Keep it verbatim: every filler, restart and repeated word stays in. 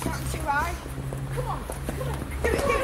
Captain Too High. Come on, come on, do it again.